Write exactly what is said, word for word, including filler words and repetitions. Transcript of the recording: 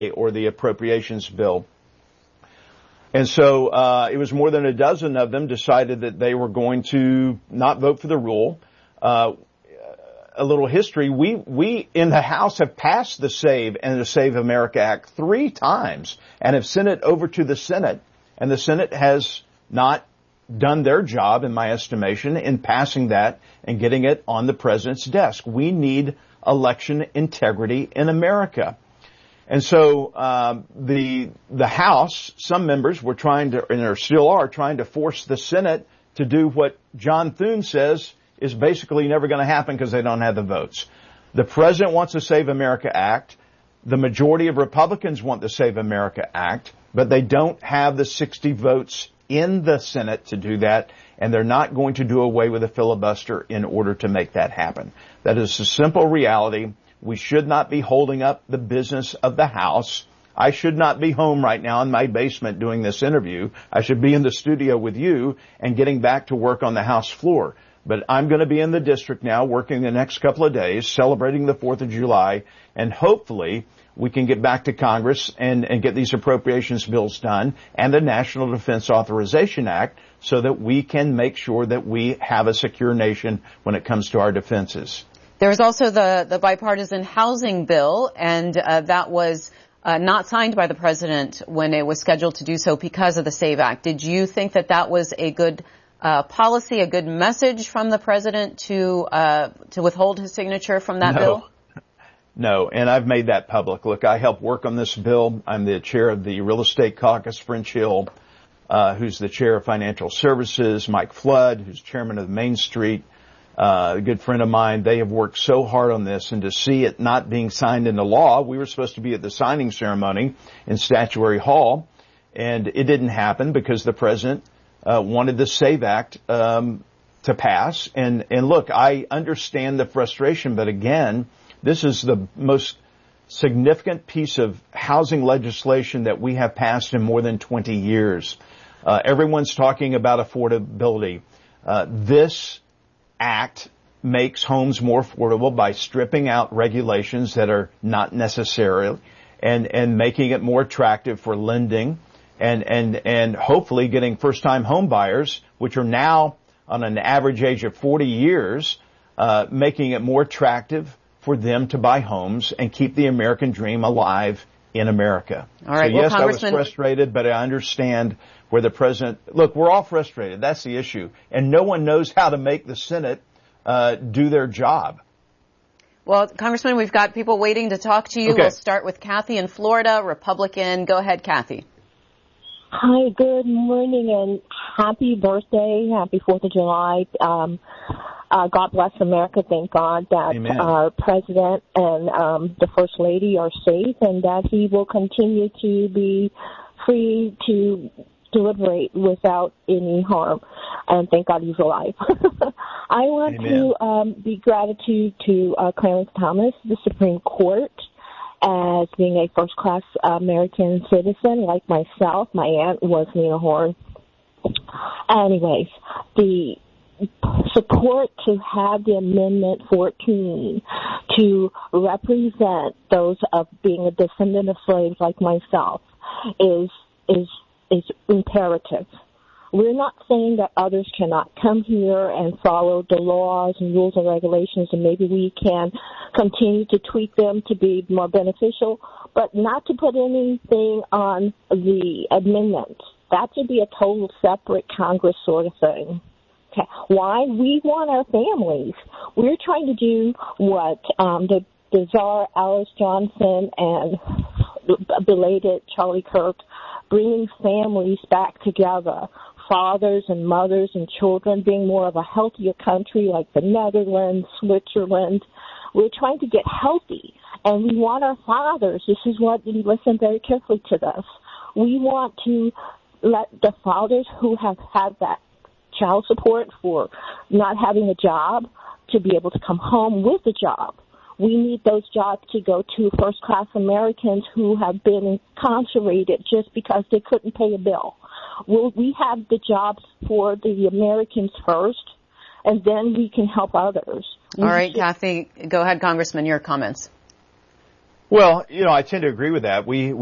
or the appropriations bill. And so uh, it was more than a dozen of them decided that they were going to not vote for the rule. Uh, a little history, we we in the House have passed the SAVE and the Save America Act three times and have sent it over to the Senate. And the Senate has not done their job, in my estimation, in passing that and getting it on the president's desk. We need election integrity in America. And so um, the the House, some members were trying to, and there still are, trying to force the Senate to do what John Thune says is basically never going to happen because they don't have the votes. The president wants the Save America Act. The majority of Republicans want the Save America Act, but they don't have the sixty votes in the Senate to do that, and they're not going to do away with a filibuster in order to make that happen. That is a simple reality. We should not be holding up the business of the House. I should not be home right now in my basement doing this interview. I should be in the studio with you and getting back to work on the House floor. But I'm going to be in the district now working the next couple of days, celebrating the fourth of July, and hopefully we can get back to Congress and, and get these appropriations bills done and the National Defense Authorization Act so that we can make sure that we have a secure nation when it comes to our defenses. There's also the, the bipartisan housing bill, and uh, that was uh, not signed by the president when it was scheduled to do so because of the SAVE Act. Did you think that that was a good uh, policy, a good message from the president to uh, to withhold his signature from that no. bill? No, and I've made that public. Look, I helped work on this bill. I'm the chair of the Real Estate Caucus, French Hill, uh, who's the chair of Financial Services, Mike Flood, who's chairman of Main Street, uh, a good friend of mine. They have worked so hard on this, and to see it not being signed into law, we were supposed to be at the signing ceremony in Statuary Hall, and it didn't happen because the president uh, wanted the SAVE Act um, to pass. And, and look, I understand the frustration, but again, this is the most significant piece of housing legislation that we have passed in more than twenty years. Uh, everyone's talking about affordability. Uh, this act makes homes more affordable by stripping out regulations that are not necessary and, and making it more attractive for lending and, and, and hopefully getting first-time home buyers, which are now on an average age of forty years, uh, making it more attractive for them to buy homes and keep the American dream alive in America. All right. So well, yes, I was frustrated, but I understand where the president, look, we're all frustrated. That's the issue. And no one knows how to make the Senate uh, do their job. Well, Congressman, we've got people waiting to talk to you. Okay. We'll start with Kathy in Florida, Republican. Go ahead, Kathy. Hi, good morning and happy birthday. Happy fourth of July. Um, Uh, God bless America. Thank God that Amen. Our president and um, the first lady are safe and that he will continue to be free to deliberate without any harm. And thank God he's alive. I want Amen. to um, be gratitude to uh, Clarence Thomas, the Supreme Court, as being a first-class American citizen like myself. My aunt was Nina Horn. Anyways, the support to have the Amendment fourteen to represent those of being a descendant of slaves like myself is is is imperative. We're not saying that others cannot come here and follow the laws and rules and regulations, and maybe we can continue to tweak them to be more beneficial, but not to put anything on the amendment. That should be a total separate Congress sort of thing. Okay. Why? We want our families. We're trying to do what um, the, the czar Alice Johnson and belated Charlie Kirk, bringing families back together, fathers and mothers and children, being more of a healthier country like the Netherlands, Switzerland. We're trying to get healthy, and we want our fathers. This is what, listen very carefully to this. We want to let the fathers who have had that child support for not having a job to be able to come home with a job. We need those jobs to go to first-class Americans who have been incarcerated just because they couldn't pay a bill. Will we have the jobs for the Americans first, and then we can help others. All right, Kathy, go ahead, Congressman, your comments. Well, you know, I tend to agree with that. We